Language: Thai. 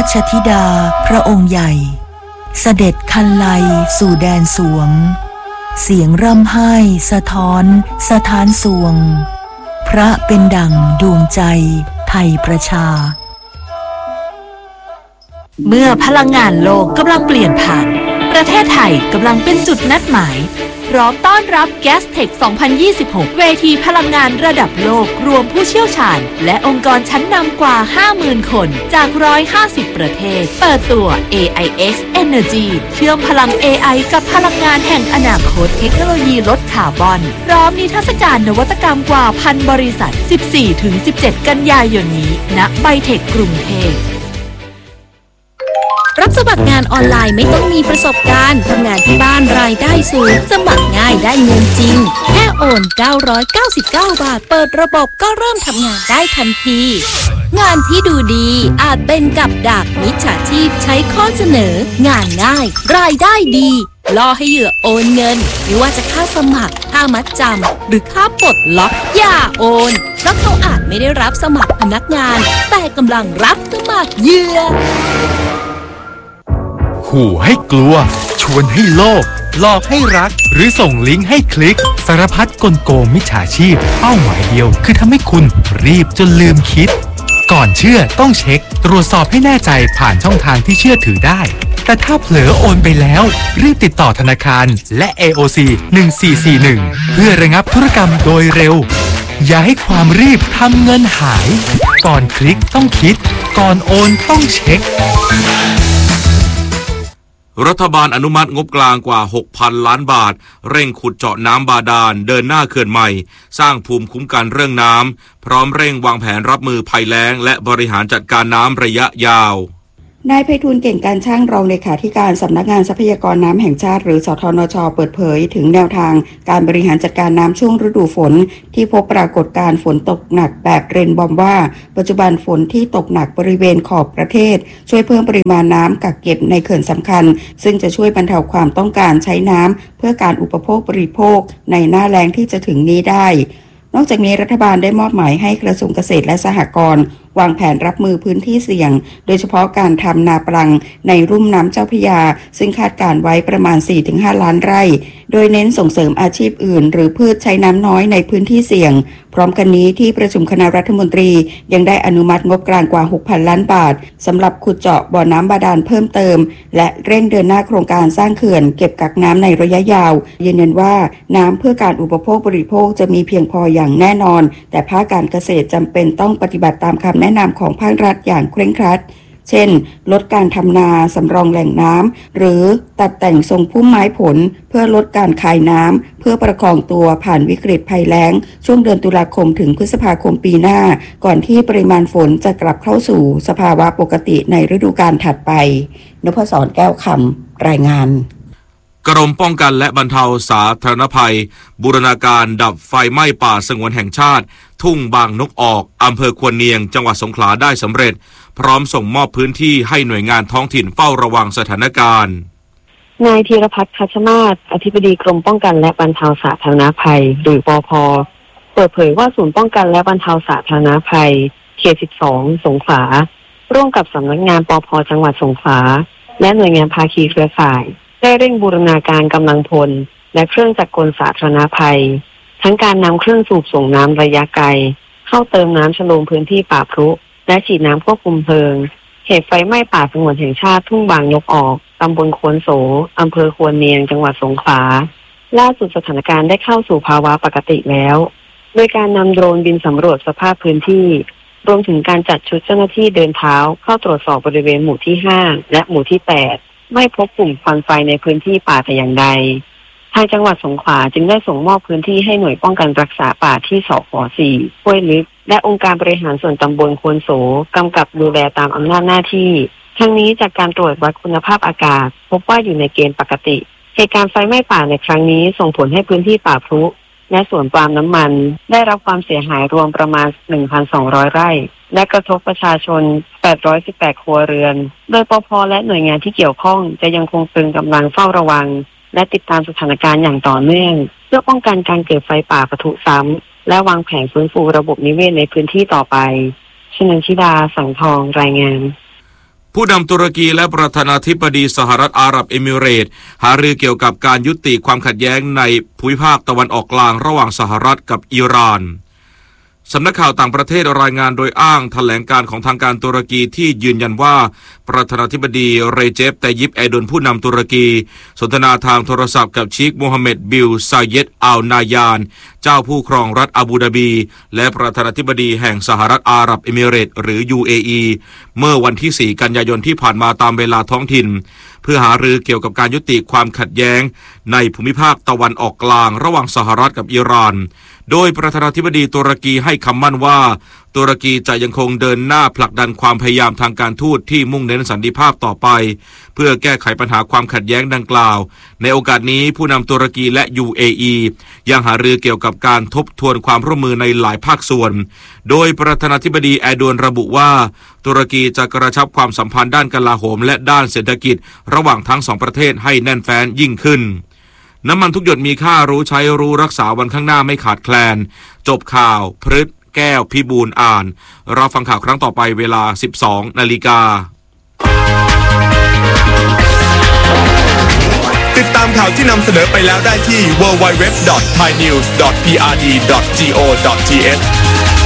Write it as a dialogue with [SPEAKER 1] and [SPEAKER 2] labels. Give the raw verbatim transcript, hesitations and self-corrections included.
[SPEAKER 1] ชธิดาพระองค์ใหญ่เสด็จคันไลสู่แดนสวงเสียงร่ำไห้สะท้อนสถานสวงพระเป็นดั่งดวงใจไทยประชา
[SPEAKER 2] เมื่อพลังงานโลกกำลังเปลี่ยนผ่านประเทศไทยกำลังเป็นจุดนัดหมายพร้อมต้อนรับ Gastech สองพันยี่สิบหก เวทีพลังงานระดับโลกรวมผู้เชี่ยวชาญและองค์กรชั้นนำกว่า ห้าหมื่น คนจากหนึ่งร้อยห้าสิบประเทศเปิดตัว เอ ไอ เอ็กซ์ Energy เชื่อมพลัง เอ ไอ กับพลังงานแห่งอนาคตเทคโนโลยีลดคาร์บอนพร้อมนิทรรศการนวัตกรรมกว่าพันบริษัท สิบสี่ถึงสิบเจ็ด กันยายนนี้ณไบเทคกรุงเทพ
[SPEAKER 3] รับสมัครงานออนไลน์ไม่ต้องมีประสบการณ์ทำงานที่บ้านรายได้สูงสมัครง่ายได้เงินจริงแค่โอนเก้าร้อยเก้าสิบเก้าบาทเปิดระบบก็เริ่มทำงานได้ทันทีงานที่ดูดีอาจเป็นกับดักมิจฉาชีพใช้ข้อเสนองานง่ายรายได้ดีล่อให้เหยื่อโอนเงินไม่ว่าจะค่าสมัครค่ามัดจำหรือค่าปลดล็อกอย่าโอนเพราะเขาอาจไม่ได้รับสมัครพนักงานแต่กำลังรับสมัครเหยื่อ
[SPEAKER 4] ขู่ให้กลัวชวนให้โลภหลอกให้รักหรือส่งลิงก์ให้คลิกสารพัดกลโกงมิจฉาชีพเป้าหมายเดียวคือทำให้คุณรีบจนลืมคิดก่อนเชื่อต้องเช็คตรวจสอบให้แน่ใจผ่านช่องทางที่เชื่อถือได้แต่ถ้าเผลอโอนไปแล้วรีบติดต่อธนาคารและ เอ โอ ซี หนึ่งสี่สี่หนึ่งเพื่อระงับธุรกรรมโดยเร็วอย่าให้ความรีบทำเงินหายก่อนคลิกต้องคิดก่อนโอนต้องเช็ค
[SPEAKER 5] รัฐบาลอนุมัติงบกลางกว่า หกพัน ล้านบาทเร่งขุดเจาะน้ำบาดาลเดินหน้าเขื่อนใหม่สร้างภูมิคุ้มกันเรื่องน้ำพร้อมเร่งวางแผนรับมือภัยแล้งและบริหารจัดการน้ำระยะยาวน
[SPEAKER 6] ายไพฑูรย์เก่งการช่างรองเลขาธิการสำนักงานทรัพยากรน้ำแห่งชาติหรือสทนช.เปิดเผยถึงแนวทางการบริหารจัดการน้ำช่วงฤดูฝนที่พบปรากฏการณ์ฝนตกหนักแบบเรนบอมว่าปัจจุบันฝนที่ตกหนักบริเวณขอบประเทศช่วยเพิ่มปริมาณน้ำกักเก็บในเขื่อนสำคัญซึ่งจะช่วยบรรเทาความต้องการใช้น้ำเพื่อการอุปโภคบริโภคในหน้าแล้งที่จะถึงนี้ได้นอกจากนี้รัฐบาลได้มอบหมายให้กระทรวงเกษตรและสหกรณ์วางแผนรับมือพื้นที่เสี่ยงโดยเฉพาะการทำนาปลังในลุ่มน้ำเจ้าพระยาซึ่งคาดการไว้ประมาณ สี่ถึงห้า ล้านไร่โดยเน้นส่งเสริมอาชีพอื่นหรือพืชใช้น้ำน้อยในพื้นที่เสี่ยงพร้อมกันนี้ที่ประชุมคณะรัฐมนตรียังได้อนุมัติงบกลางกว่า หกพัน ล้านบาทสำหรับขุดเจาะบ่อน้ำบาดาลเพิ่มเติมและเร่งเดินหน้าโครงการสร้างเขื่อนเก็บกักน้ำในระยะยาวยืนยันว่าน้ำเพื่อการอุปโภคบริโภคจะมีเพียงพออย่างแน่นอนแต่ภาคการเกษตรจำเป็นต้องปฏิบัติตามคำแนะนำของภาครัฐอย่างเคร่งครัดเช่นลดการทำนาสำรองแหล่งน้ำหรือตัดแต่งทรงพุ่มไม้ผลเพื่อลดการคายน้ำเพื่อประคองตัวผ่านวิกฤตภัยแล้งช่วงเดือนตุลาคมถึงพฤษภาคมปีหน้าก่อนที่ปริมาณฝนจะกลับเข้าสู่สภาวะปกติในฤดูกาลถัดไปนพศรแก้วคำรายงาน
[SPEAKER 5] กรมป้องกันและบรรเทาสาธารณภัยบูรณาการดับไฟไหม้ป่าสงวนแห่งชาติทุ่งบางนกออกอำเภอควนเนียงจังหวัดสงขลาได้สำเร็จพร้อมส่งมอบพื้นที่ให้หน่วยงานท้องถิ่นเฝ้าระวังสถานการณ์
[SPEAKER 7] นายธีรพัฒน์คัชมาศอธิบดีกรมป้องกันและบรรเทาสาธารณภัยหรือปภ.เปิดเผยว่าศูนย์ป้องกันและบรรเทาสาธารณภัยเขตสิบสองสงขลาร่วมกับสำนักงานปภ.จังหวัดสงขลาและหน่วยงานภาคีเครือข่ายได้เร่งบูรณาการกำลังพลและเครื่องจักรกลสาธารณภัยทั้งการนำเครื่องสูบส่งน้ำระยะไกลเข้าเติมน้ำชโลมพื้นที่ป่าพรุและฉีดน้ำควบคุมเพลิงเหตุไฟไหม้ป่าสงวนแห่งชาติทุ่งบางนกออกตำบลโคนโสอำเภอควนเนียงจังหวัดสงขลาล่าสุดสถานการณ์ได้เข้าสู่ภาวะปกติแล้วโดยการนำโดรนบินสำรวจสภาพพื้นที่รวมถึงการจัดชุดเจ้าหน้าที่เดินเท้าเข้าตรวจสอบบริเวณหมู่ที่ห้าและหมู่ที่แปดไม่พบกลุ่มควันไฟในพื้นที่ป่าแต่อย่างใดทางจังหวัดสงขลาจึงได้ส่งมอบพื้นที่ให้หน่วยป้องกันรักษาป่าที่สขสี่ห้วยลึกและองค์การบริหารส่วนตำบลโคนโสกำกับดูแลตามอำนาจหน้าที่ทั้งนี้จากการตรวจวัดคุณภาพอากาศพบว่าอยู่ในเกณฑ์ปกติเหตุการณ์ไฟไหม้ป่าในครั้งนี้ส่งผลให้พื้นที่ป่าพรุและสวนปาล์มน้ำมันได้รับความเสียหายรวมประมาณ หนึ่งพันสองร้อย ไร่และกระทบประชาชนแปดร้อยสิบแปดครัวเรือนโดยปภ.และหน่วยงานที่เกี่ยวข้องจะยังคงตรึงกำลังเฝ้าระวังและติดตามสถานการณ์อย่างต่อเนื่องเพื่อป้องกันการเกิดไฟป่าปะทุซ้ำและวางแผนฟื้นฟูระบบนิเวศในพื้นที่ต่อไปชนันชิดาสังทองรายงาน
[SPEAKER 5] ผู้นำตุรกีและประธานาธิบดีสหรัฐอาหรับเอมิเรตส์หารือเกี่ยวกับการยุติความขัดแย้งในภูมิภาคตะวันออกกลางระหว่างสหรัฐกับอิหร่านสำนักข่าวต่างประเทศรายงานโดยอ้างแถลงการของทางการตุรกีที่ยืนยันว่าประธานาธิบดีเรเจป ตัยยิป เอร์โดนผู้นำตุรกีสนทนาทางโทรศัพท์กับชีคโมฮัมเหม็ด บิล ซาเยด อัล นายานเจ้าผู้ครองรัฐอาบูดาบีและประธานาธิบดีแห่งสหรัฐอาหรับเอมิเรตส์หรือ ยู เอ อี เมื่อวันที่ สี่ กันยายนที่ผ่านมาตามเวลาท้องถิ่นเพื่อหารือเกี่ยวกับการยุติความขัดแย้งในภูมิภาคตะวันออกกลางระหว่างสหรัฐกับอิหร่านโดยประธานาธิบดีตุรกีให้คำมั่นว่าตุรกีจะยังคงเดินหน้าผลักดันความพยายามทางการทูตที่มุ่งเน้นสันติภาพต่อไปเพื่อแก้ไขปัญหาความขัดแย้งดังกล่าวในโอกาสนี้ผู้นำตุรกีและ ยู เอ อี ยังหารือเกี่ยวกับการทบทวนความร่วมมือในหลายภาคส่วนโดยประธานาธิบดีแอร์โดนระบุว่าตุรกีจะกระชับความสัมพันธ์ด้านกลาโหมและด้านเศรษฐกิจระหว่างทั้งสองประเทศให้แน่นแฟ้นยิ่งขึ้นน้ำมันทุกหยดมีค่ารู้ใช้รู้รักษาวันข้างหน้าไม่ขาดแคลนจบข่าวพฤษแก้วพิบูลอ่านรอฟังข่าวครั้งต่อไปเวลา สิบสองนาฬิกา
[SPEAKER 8] ติดตามข่าวที่นำเสนอไปแล้วได้ที่ ดับเบิลยู ดับเบิลยู ดับเบิลยู ดอท ไทยนิวส์ ดอท พี อาร์ ดี ดอท โก ดอท ที เอช